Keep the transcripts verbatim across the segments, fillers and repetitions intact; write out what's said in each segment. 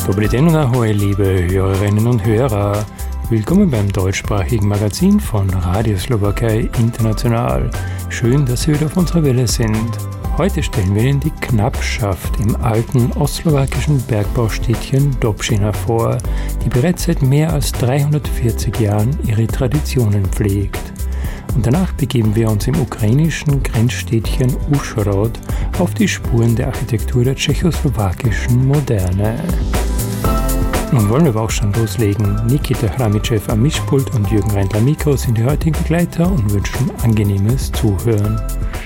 Dobry den und ahoi, liebe Hörerinnen und Hörer. Willkommen beim deutschsprachigen Magazin von Radio Slowakei International. Schön, dass Sie wieder auf unserer Welle sind. Heute stellen wir Ihnen die Knappschaft im alten ostslowakischen Bergbaustädtchen Dobšiná vor, die bereits seit mehr als dreihundertvierzig Jahren ihre Traditionen pflegt. Und danach begeben wir uns im ukrainischen Grenzstädtchen Užhorod auf die Spuren der Architektur der tschechoslowakischen Moderne. Nun wollen wir aber auch schon loslegen. Nikita Hramičev am Mischpult und Jürgen Reindl am Mikro sind die heutigen Begleiter und wünschen angenehmes Zuhören.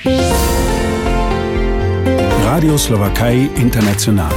Radio Slowakei International.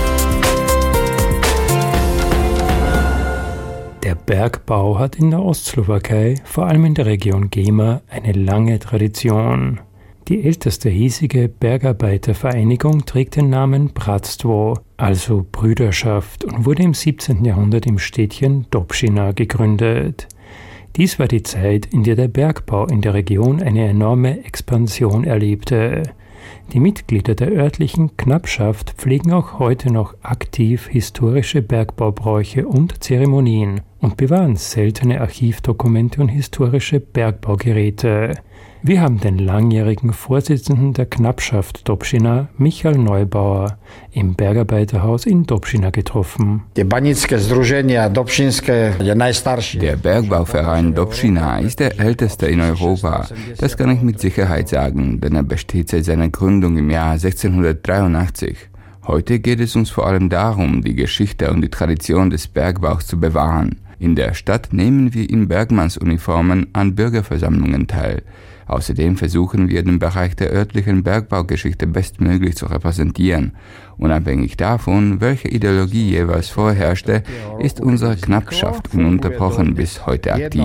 Der Bergbau hat in der Ostslowakei, vor allem in der Region Gema, eine lange Tradition. Die älteste hiesige Bergarbeitervereinigung trägt den Namen Bratstvo, also Brüderschaft, und wurde im siebzehnten Jahrhundert im Städtchen Dobšiná gegründet. Dies war die Zeit, in der der Bergbau in der Region eine enorme Expansion erlebte. Die Mitglieder der örtlichen Knappschaft pflegen auch heute noch aktiv historische Bergbaubräuche und Zeremonien und bewahren seltene Archivdokumente und historische Bergbaugeräte. Wir haben den langjährigen Vorsitzenden der Knappschaft Dobšiná, Michal Neubauer, im Bergarbeiterhaus in Dobšiná getroffen. Der Bergbauverein Dobšiná ist der älteste in Europa. Das kann ich mit Sicherheit sagen, denn er besteht seit seiner Gründung im Jahr sechzehnhundertdreiundachtzig. Heute geht es uns vor allem darum, die Geschichte und die Tradition des Bergbaus zu bewahren. In der Stadt nehmen wir in Bergmannsuniformen an Bürgerversammlungen teil. Außerdem versuchen wir, den Bereich der örtlichen Bergbaugeschichte bestmöglich zu repräsentieren. Unabhängig davon, welche Ideologie jeweils vorherrschte, ist unsere Knappschaft ununterbrochen bis heute aktiv.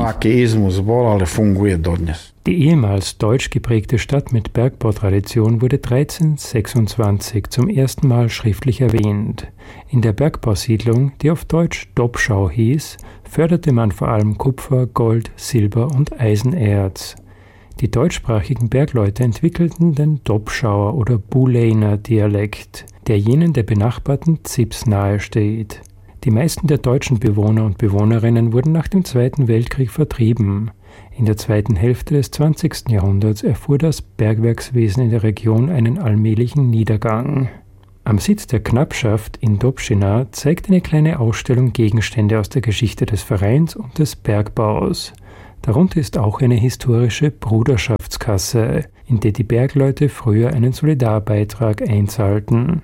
Die ehemals deutsch geprägte Stadt mit Bergbautradition wurde dreizehnhundertsechsundzwanzig zum ersten Mal schriftlich erwähnt. In der Bergbausiedlung, die auf Deutsch Dobšau hieß, förderte man vor allem Kupfer, Gold, Silber und Eisenerz. Die deutschsprachigen Bergleute entwickelten den Dobšauer oder Bulejner Dialekt, der jenen der benachbarten Zips nahesteht. Die meisten der deutschen Bewohner und Bewohnerinnen wurden nach dem Zweiten Weltkrieg vertrieben. In der zweiten Hälfte des zwanzigsten Jahrhunderts erfuhr das Bergwerkswesen in der Region einen allmählichen Niedergang. Am Sitz der Knappschaft in Dobšiná zeigt eine kleine Ausstellung Gegenstände aus der Geschichte des Vereins und des Bergbaus. Darunter ist auch eine historische Bruderschaftskasse, in der die Bergleute früher einen Solidarbeitrag einzahlten.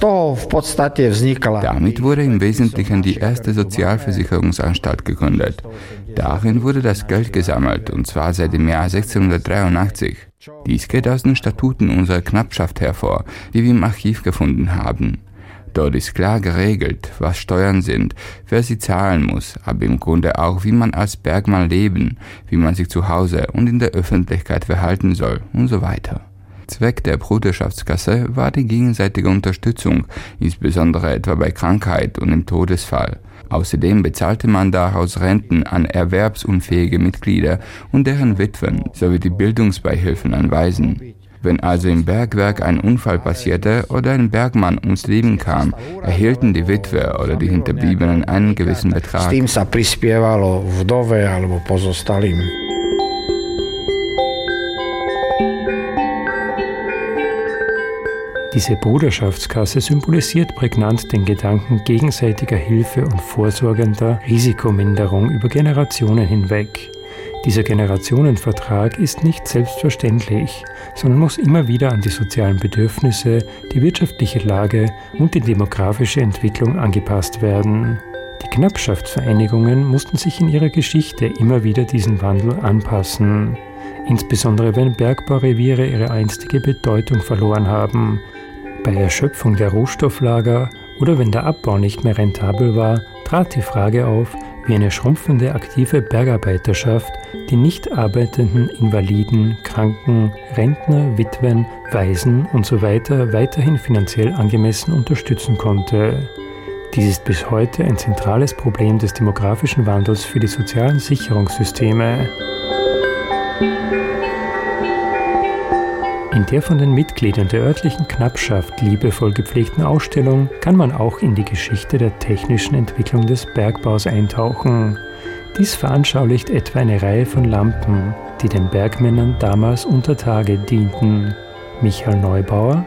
Damit wurde im Wesentlichen die erste Sozialversicherungsanstalt gegründet. Darin wurde das Geld gesammelt, und zwar seit dem Jahr sechzehnhundertdreiundachtzig. Dies geht aus den Statuten unserer Knappschaft hervor, die wir im Archiv gefunden haben. Dort ist klar geregelt, was Steuern sind, wer sie zahlen muss, aber im Grunde auch, wie man als Bergmann leben, wie man sich zu Hause und in der Öffentlichkeit verhalten soll und so weiter. Zweck der Bruderschaftskasse war die gegenseitige Unterstützung, insbesondere etwa bei Krankheit und im Todesfall. Außerdem bezahlte man daraus Renten an erwerbsunfähige Mitglieder und deren Witwen sowie die Bildungsbeihilfen an Waisen. Wenn also im Bergwerk ein Unfall passierte oder ein Bergmann ums Leben kam, erhielten die Witwe oder die Hinterbliebenen einen gewissen Betrag. Diese Bruderschaftskasse symbolisiert prägnant den Gedanken gegenseitiger Hilfe und vorsorgender Risikominderung über Generationen hinweg. Dieser Generationenvertrag ist nicht selbstverständlich, sondern muss immer wieder an die sozialen Bedürfnisse, die wirtschaftliche Lage und die demografische Entwicklung angepasst werden. Die Knappschaftsvereinigungen mussten sich in ihrer Geschichte immer wieder diesen Wandel anpassen, insbesondere wenn Bergbaureviere ihre einstige Bedeutung verloren haben. Bei Erschöpfung der Rohstofflager oder wenn der Abbau nicht mehr rentabel war, trat die Frage auf, wie eine schrumpfende aktive Bergarbeiterschaft die nicht arbeitenden Invaliden, Kranken, Rentner, Witwen, Waisen usw. weiterhin finanziell angemessen unterstützen konnte. Dies ist bis heute ein zentrales Problem des demografischen Wandels für die sozialen Sicherungssysteme. In der von den Mitgliedern der örtlichen Knappschaft liebevoll gepflegten Ausstellung kann man auch in die Geschichte der technischen Entwicklung des Bergbaus eintauchen. Dies veranschaulicht etwa eine Reihe von Lampen, die den Bergmännern damals unter Tage dienten. Michael Neubauer.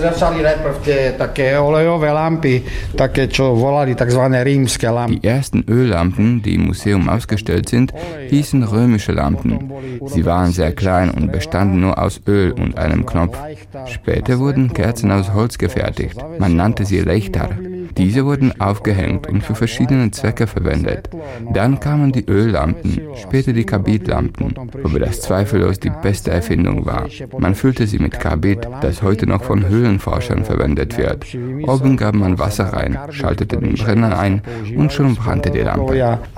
Die ersten Öllampen, die im Museum ausgestellt sind, hießen römische Lampen. Sie waren sehr klein und bestanden nur aus Öl und einem Knopf. Später wurden Kerzen aus Holz gefertigt. Man nannte sie Lechtar. Diese wurden aufgehängt und für verschiedene Zwecke verwendet. Dann kamen die Öllampen, später die Karbidlampen, wobei das zweifellos die beste Erfindung war. Man füllte sie mit Karbid, das heute noch von Höhlenforschern verwendet wird. Oben gab man Wasser rein, schaltete den Brenner ein und schon brannte die Lampe.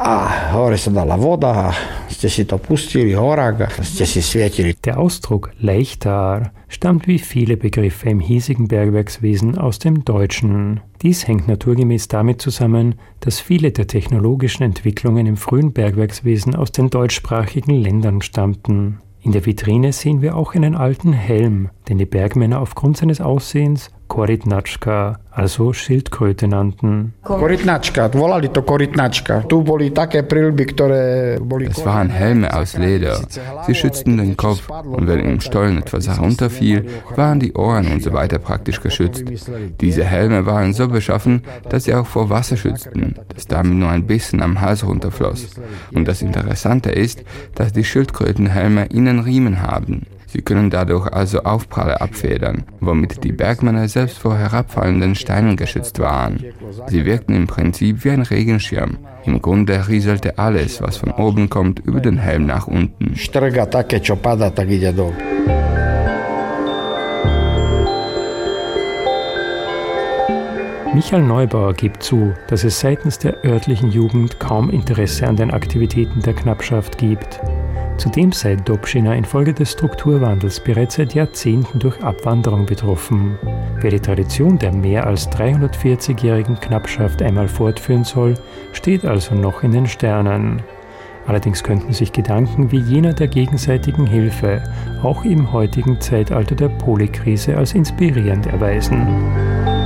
Der Ausdruck Lechtar stammt wie viele Begriffe im hiesigen Bergwerkswesen aus dem Deutschen. Dies hängt naturgemäß damit zusammen, dass viele der technologischen Entwicklungen im frühen Bergwerkswesen aus den deutschsprachigen Ländern stammten. In der Vitrine sehen wir auch einen alten Helm, den die Bergmänner aufgrund seines Aussehens Korytnačka, also Schildkröte nannten. Das waren Helme aus Leder. Sie schützten den Kopf und wenn im Stollen etwas herunterfiel, waren die Ohren und so weiter praktisch geschützt. Diese Helme waren so beschaffen, dass sie auch vor Wasser schützten, das damit nur ein bisschen am Hals runterfloss. Und das Interessante ist, dass die Schildkrötenhelme innen Riemen haben. Sie können dadurch also Aufprall abfedern, womit die Bergmänner selbst vor herabfallenden Steinen geschützt waren. Sie wirkten im Prinzip wie ein Regenschirm. Im Grunde rieselte alles, was von oben kommt, über den Helm nach unten. Michael Neubauer gibt zu, dass es seitens der örtlichen Jugend kaum Interesse an den Aktivitäten der Knappschaft gibt. Zudem sei Dobšiná infolge des Strukturwandels bereits seit Jahrzehnten durch Abwanderung betroffen. Wer die Tradition der mehr als dreihundertvierzigjährigen Knappschaft einmal fortführen soll, steht also noch in den Sternen. Allerdings könnten sich Gedanken wie jener der gegenseitigen Hilfe auch im heutigen Zeitalter der Polykrise als inspirierend erweisen.